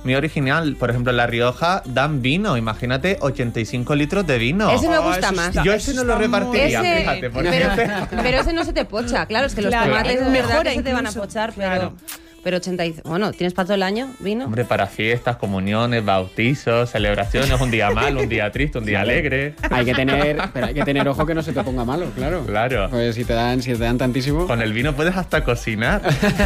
muy original. Por ejemplo, en La Rioja dan vino, imagínate, 85 litros de vino. Ese me gusta más. Yo ese no lo repartiría, fíjate. Pero ese no se te pocha, claro, es que los tomates es verdad que se te van a pochar, pero 85, bueno, ¿tienes para todo el año vino? Hombre, para fiestas, comuniones, bautizos, celebraciones, un día malo, un día triste, un día alegre. Hay que tener ojo que no se te ponga malo, claro. Claro. Pues si te dan tantísimo. Con el vino puedes hasta cocinar.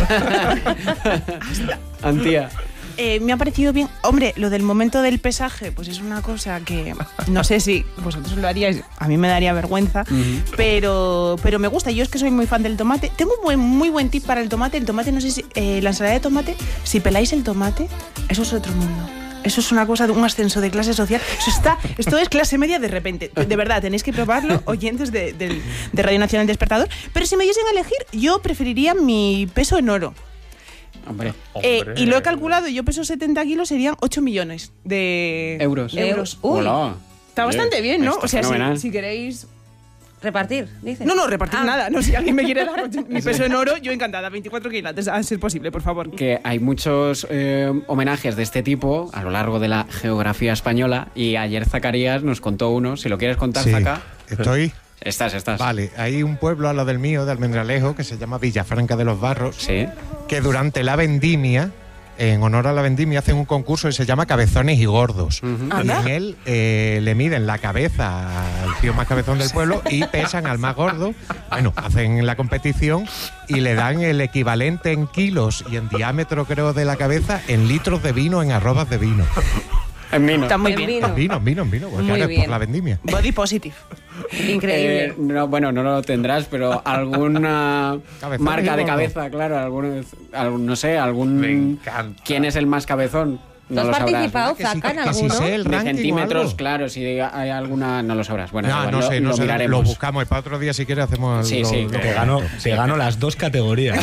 Antía. Me ha parecido bien. Hombre, lo del momento del pesaje, pues es una cosa que no sé si vosotros lo haríais, a mí me daría vergüenza, pero me gusta. Yo es que soy muy fan del tomate. Tengo un muy buen tip para el tomate. El tomate, no sé si la ensalada de tomate, si peláis el tomate, eso es otro mundo. Eso es una cosa de un ascenso de clase social. Esto es clase media de repente. De verdad, tenéis que probarlo, oyentes de Radio Nacional Despertador. Pero si me diesen a elegir, yo preferiría mi peso en oro. Hombre. Y lo he calculado, yo peso 70 kilos, serían 8 millones de euros. Uy, hola. Está bastante bien, ¿no? O sea, si queréis... ¿Repartir, dices? No, repartir nada. No, si alguien me quiere dar mi peso en oro, yo encantada. 24 quilates, a ser posible, por favor. Que hay muchos homenajes de este tipo a lo largo de la geografía española y ayer Zacarías nos contó uno. Si lo quieres contar, sí, Zaca. Estoy... Estás. Vale, hay un pueblo a lo del mío, de Almendralejo, que se llama Villafranca de los Barros, sí, que durante la vendimia, en honor a la vendimia, hacen un concurso que se llama Cabezones y Gordos. Y en él le miden la cabeza al tío más cabezón del pueblo y pesan al más gordo. Bueno, hacen la competición y le dan el equivalente en kilos y en diámetro, creo, de la cabeza en litros de vino, en arrobas de vino. En vino. Está muy bien. En vino, porque Muy ahora es bien. por la vendimia. Body positive. Increíble. No, bueno, no lo tendrás, pero alguna marca de cabeza, claro, no sé, Me encanta. ¿Quién es el más cabezón? No ¿Tú lo has sabrás. participado, Que sí, Zaca, en que sí alguno? sé el De ranking o centímetros, algo. claro, si hay alguna, no lo sabrás. Bueno, No sé, lo lo miraremos. buscamos. Y para otro día, si quieres, hacemos Sí, sí. Te gano las dos categorías.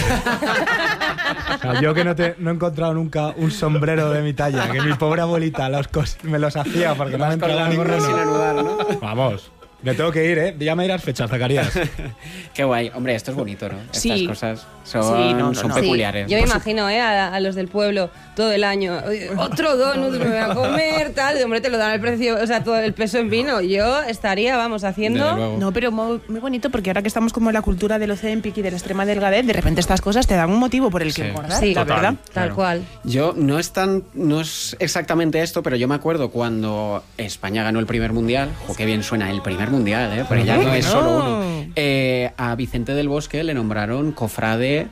O sea, yo que no he encontrado nunca un sombrero de mi talla, que mi pobre abuelita me los hacía porque no me entraba Con la gorra sin ninguno. anudar, ¿no? Vamos, me tengo que ir, ¿eh? Ya me irás fechas, Zacarías. Qué guay. Hombre, esto es bonito, ¿no? Sí. Estas cosas son, Sí, no. son Sí, peculiares. yo me imagino a los del pueblo todo el año. Oye, otro donut me voy a comer, tal. De hombre, te lo dan el precio, o sea, todo el peso en vino. Yo estaría, vamos, Desde haciendo. luego. No, pero muy bonito, porque ahora que estamos como en la cultura del Ozempic y de la extrema delgadez, de repente estas cosas te dan un motivo por el que Sí. engordar, Sí, la verdad. Tal cual. Yo no es exactamente esto, pero yo me acuerdo cuando España ganó el primer mundial. Jo, qué bien suena el primer mundial, ¿eh? Porque ya no es solo uno. A Vicente del Bosque le nombraron cofrade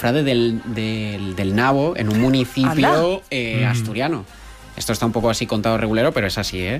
del Nabo en un municipio asturiano. Esto está un poco así contado regulero, pero es así, ¿eh?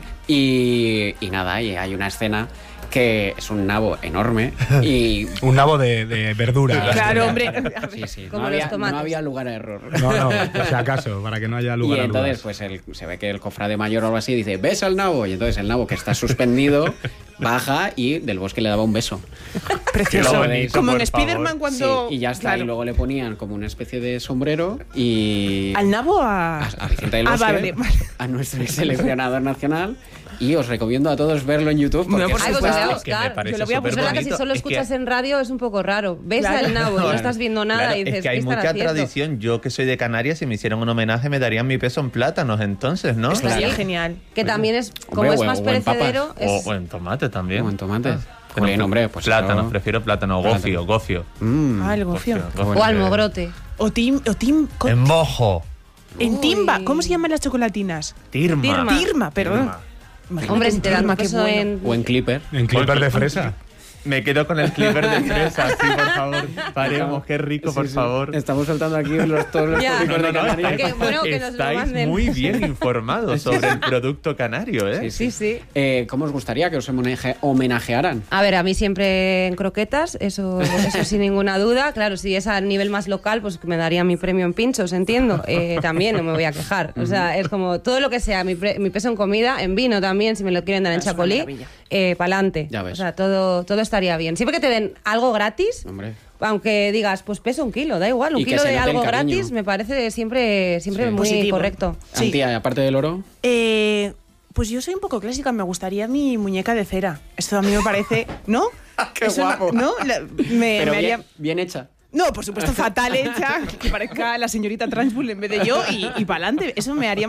Y nada, y hay una escena que es un nabo enorme y... Un nabo de verdura. Claro, hombre. Sí, Como no los había, tomates. no había lugar a error. No, por si acaso, para que no haya lugar Y a entonces, dudas. pues se ve que el cofrade mayor o algo así dice, ¿ves al nabo? Y entonces el nabo, que está suspendido, baja y Del Bosque le daba un beso. Precioso. Qué bonito, Como en por favor. Spider-Man cuando... Sí, y ya está. Claro. Y luego le ponían como una especie de sombrero y... ¿Al nabo o a...? A Vicente del Bosque, vale. a nuestro seleccionador nacional. Y os recomiendo a todos verlo en YouTube. Porque No, por es Ay, pues supuesto. voy a Es que me buscar. parece Yo lo voy a Es súper verdad que bonito. si solo Es que- escuchas en radio es un poco raro. Ves Claro. al nabo y no Claro. estás viendo nada Claro, y dices, es que hay ¿qué estará mucha haciendo? tradición. Yo que soy de Canarias, si me hicieran un homenaje me darían mi peso en plátanos entonces, ¿no? Estaría Sí. genial. Que también es, como Hombre, es más o en papas. perecedero, es... O en tomate también. O en tomate. Pero Jolín, hombre, pues plátanos, eso- prefiero plátano. O Plátano. gofio. Ah, el gofio. O almogrote. O tim... En mojo. En Uy. timba. ¿Cómo se llaman las chocolatinas? Tirma. Tirma, perdón. Imagínate Hombre, un si te dan tirma, un qué peso bueno. en... O en Clipper. En clipper de fresa. Me quedo con el clipper de fresa, sí, por favor. Paremos, qué rico, por favor. Estamos soltando aquí todos los Ya. tópicos de No, Canarias. Que, bueno, que nos lo Estáis manden. muy bien informados sobre el producto canario, ¿eh? Sí. ¿Cómo os gustaría que os homenajearan? A ver, a mí siempre en croquetas, eso sin ninguna duda. Claro, si es a nivel más local, pues me daría mi premio en pinchos, entiendo. También no me voy a quejar. O sea, es como todo lo que sea, mi peso en comida, en vino también, si me lo quieren dar en Es una chacolí, maravilla. pa'lante. Ya ves. O sea, todo estaría bien. Siempre que te den algo gratis, Hombre. aunque digas, pues peso un kilo, da igual, un Y que kilo se de note el algo cariño. gratis me parece siempre Sí. muy Positivo. correcto. Sí. Antía, aparte del oro, Pues yo soy un poco clásica, me gustaría mi muñeca de cera. Esto a mí me parece, ¿no? ¡Qué Eso guapo! ¿no? Me pero haría... bien hecha. No, por supuesto, fatal hecha, que parezca la señorita Transbull en vez de yo y pa'lante. Eso me haría